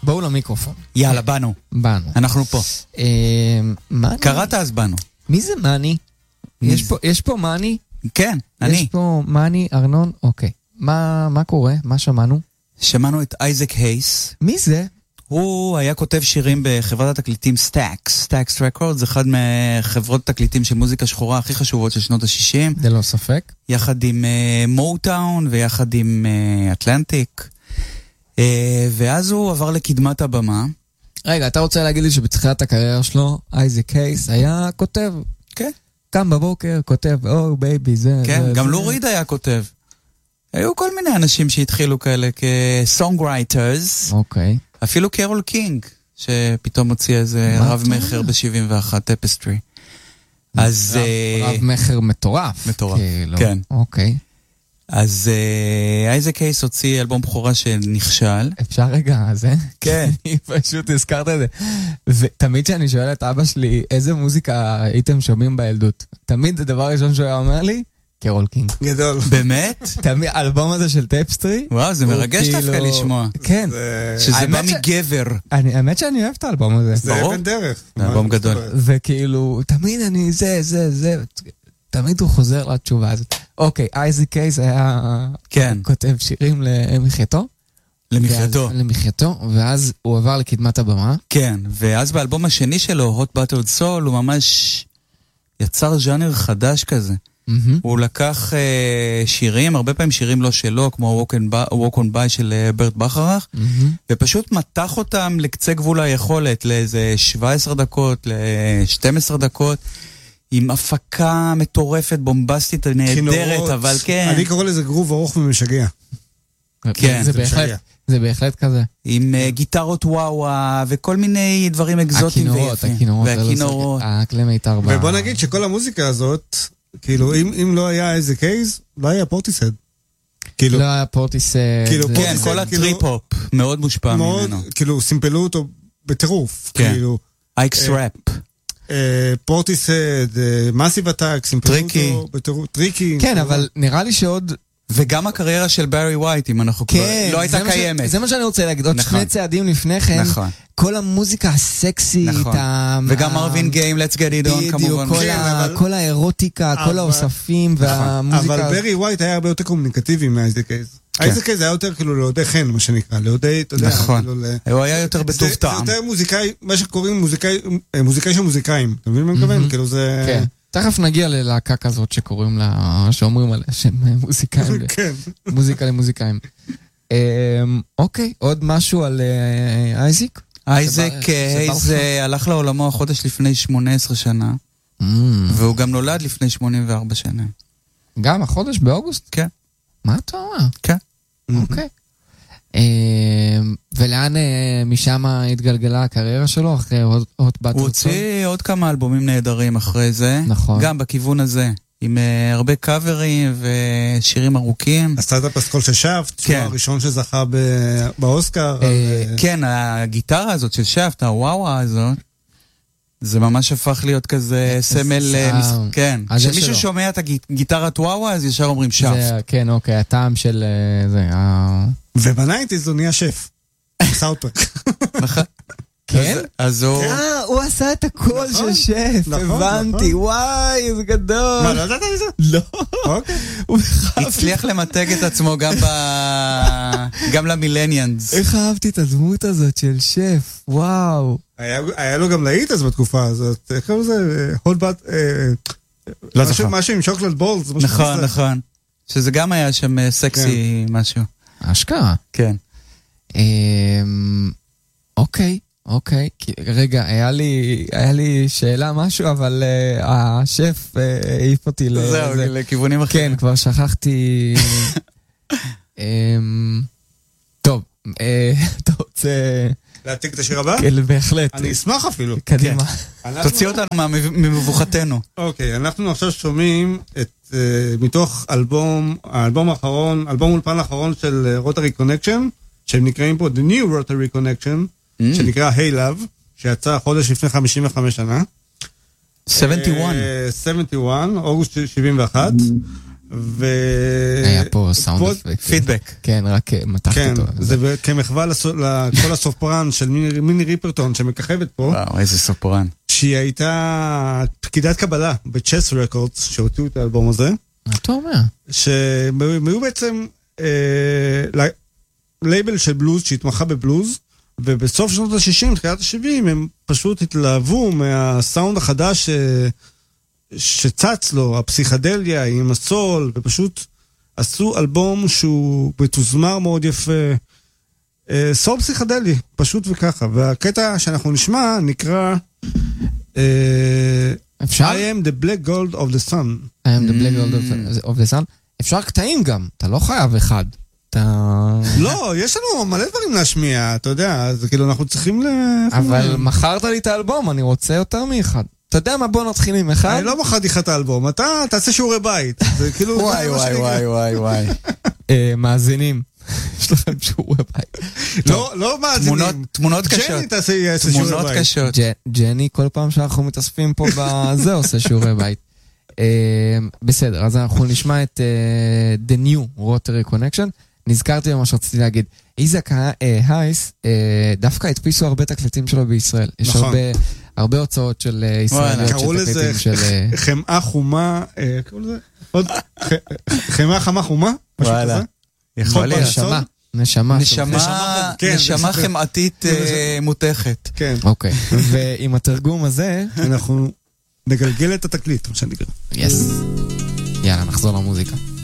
בואו למיקרופון. יאללה, באנו. אנחנו פה. קראת אז באנו. מי זה מאני? יש פה מאני? כן, אני. יש פה מאני, ארנון, אוקיי. מה קורה? מה שמענו? שמענו את אייזק הייס. מי זה? הוא היה כותב שירים בחברת התקליטים סטאקס רקורדס, אחד מחברות התקליטים של מוזיקה שחורה הכי חשובות של שנות ה-60. זה לא ספק. יחד עם מוטאון ויחד עם אטלנטיק. ואז הוא עבר לקדמת הבמה. רגע, אתה רוצה להגיד לי שבתחילת הקריירה שלו, אייזק הייס היה כותב? כן. קם בבוקר, כותב, בייבי, זה... כן, גם לוריד היה כותב. היו כל מיני אנשים שהתחילו כאלה כסונגרייטרס. אוקיי. אפילו קרול קינג, שפתאום הוציא איזה רב מחר ב-71, טפסטרי. אז... רב מחר מטורף. מטורף, כן. אוקיי. אז אייזק הייס הוציא אלבום בכורה שנכשל. אפשר רגע, זה? כן. אני פשוט הזכרת את זה. ותמיד שאני שואל את אבא שלי, איזה מוזיקה הייתם שומעים בילדות? תמיד הדבר הראשון שהוא היה אומר לי, קרול קינג. גדול. באמת? תמיד, האלבום הזה של טפסטרי. וואו, זה מרגש דווקא לשמוע. כן. שזה בא מגבר. האמת שאני אוהב את האלבום הזה. זה אבן דרך. זה אלבום גדול. וכאילו, תמיד אני זה. תמיד הוא חוזר לתשובה הזאת. אוקיי, אייזק הייס היה כותב שירים למחייתו. למחייתו, ואז הוא עבר לקדמת הבמה. כן, ואז באלבום השני שלו, Hot Buttered Soul, הוא ממש יצר ז'אנר חדש כזה. הוא לקח שירים, הרבה פעמים שירים לא שלו, כמו Walk on By של ברט בחרך, ופשוט מתח אותם לקצה גבול היכולת, לאיזה 17 דקות, ל-12 דקות, עם הפקה מטורפת, בומבסטית, נהדרת, אבל כן. אני קורא לזה גרוב ארוך ומשגע. כן, זה בהחלט כזה. עם גיטרות וואווה, וכל מיני דברים אקזוטיים ויפים. הכינורות. הכלי מיתר. ובוא נגיד שכל המוזיקה הזאת, כאילו, אם לא היה אייזק הייס, לא היה פורטיסד. לא היה פורטיסד. כן, כל הטריפ-הופ מאוד מושפע ממנו. כאילו, סימפלו אותו בטירוף. כן. אייקס ראפ. פורטיסד, מאסיב אטאק, סימפלו אותו בטירוף. טריקי. כן, אבל נראה לי שעוד... וגם הקריירה של ברי ווייט, אם אנחנו כבר לא הייתה קיימת. זה מה שאני רוצה להגיד, עוד שני צעדים לפני כן, כל המוזיקה הסקסית, וגם מרווין גיים, Let's Get It On, כמובן. כל האירוטיקה, כל האוספים והמוזיקה. אבל ברי ווייט היה הרבה יותר קומוניקטיבי מהאייזק הייס. אייזק הייס היה יותר כאילו לעודי חן, מה שנקרא, לעודי, אתה יודע. נכון, הוא היה יותר בטוב טעם. זה יותר מוזיקאי, מה שקוראים מוזיקאי של מוזיקאים, אתה מבין מה אני מתכוון? כאילו זה... כן. תכף נגיע ללהקה כזאת שקוראים לה, שאומרים עליה שהם מוזיקאים. כן. מוזיקה למוזיקאים. אוקיי, עוד משהו על אייזק? אייזק הייז הלך לעולמו החודש לפני 18 שנה, והוא גם נולד לפני 84 שנה. גם החודש באוגוסט? כן. מה אתה אומר? כן. אוקיי. ולאן משם התגלגלה הקריירה שלו אחרי הוט באטר? הוא הוציא עוד כמה אלבומים נהדרים אחרי זה. נכון. גם בכיוון הזה. עם הרבה קאברים ושירים ארוכים. עשתה את הפסקול של שפט, שהוא הראשון שזכה באוסקר. כן, הגיטרה הזאת של שפט, הוואווה הזאת, זה ממש הפך להיות כזה סמל, כן. כשמישהו שומע את הגיטרת וואווה, אז ישר אומרים שפט. כן, אוקיי, הטעם של זה. ובנייטיז הוא נהיה שף. סאוטפק. נכון. כן? אז הוא עשה את הקול של שף, הבנתי, וואי, זה גדול. מה, לא ידעת מזה? לא. הצליח למתג את עצמו גם למילניאנס. איך אהבתי את הדמות הזאת של שף, וואו. היה לו גם להיט אז בתקופה הזאת, איך קוראים לזה? הולבט, משהו עם שוקולד בולס. נכון, נכון. שזה גם היה שם סקסי משהו. אשכרה. כן. אוקיי, רגע, היה לי שאלה משהו, אבל השף העיף אותי זהו, לכיוונים אחרים. כן, כבר שכחתי. טוב, אתה רוצה... להעתיק את השיר הבא? כן, בהחלט. אני אשמח אפילו. קדימה. תוציא אותנו ממבוכתנו. אוקיי, אנחנו עכשיו שומעים מתוך האלבום האחרון, אלבום אולפן האחרון של רוטרי קונקשן, שהם נקראים פה The New Rotary Connection, שנקרא Hey Love, שיצא חודש לפני 55 שנה. 71. 71, אוגוסט 71. היה פה סאונד פידבק. כן, רק מתחת אותו. כן, זה כמחווה לכל הסופרן של מיני ריפרטון שמככבת פה. וואו, איזה סופרן. שהיא הייתה פקידת קבלה בצ'ס רקורדס, שהוציאו את האלבום הזה. מה אתה אומר? שהם היו בעצם לייבל של בלוז שהתמחה בבלוז, ובסוף שנות ה-60, תחילת ה-70, הם פשוט התלהבו מהסאונד החדש שצץ לו, הפסיכדליה עם הסול, ופשוט עשו אלבום שהוא בתוזמר מאוד יפה, סול פסיכדלי, פשוט וככה. והקטע שאנחנו נשמע נקרא אפשר? I am the black gold of the sun. I am the black gold of the sun. אפשר קטעים גם, אתה לא חייב אחד. לא, יש לנו מלא דברים להשמיע, אתה יודע, אז כאילו אנחנו צריכים אבל מכרת לי את האלבום, אני רוצה יותר מאחד. אתה יודע מה, בוא נתחיל עם אחד? אני לא מכרתי לך את האלבום, אתה תעשה שיעורי בית. זה כאילו... וואי. מאזינים. יש לכם שיעורי בית. לא מאזינים. תמונות קשות. ג'ני תעשה שיעורי בית. ג'ני כל פעם שאנחנו מתאספים פה בזה עושה שיעורי בית. בסדר, אז אנחנו נשמע את The New Rotary Connection. נזכרתי במה שרציתי להגיד. איזק הייס דווקא הדפיסו הרבה תקליטים שלו בישראל. יש הרבה הוצאות של ישראליות. קראו לזה חמאה חומה, קראו לזה חמאה חמה חומה? וואלה. יכול להיות. נשמה חמאתית מותכת. כן. אוקיי. ועם התרגום הזה אנחנו נגלגל את התקליט, מה שנקרא. יס. יאללה, נחזור למוזיקה.